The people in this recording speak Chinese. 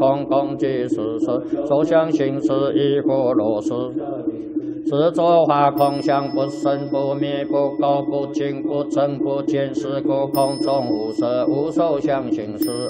空空即是实，所相行识亦复如是。是作法空相，不生不灭，不垢不净，不增不减，是故空中无色，无受相行识，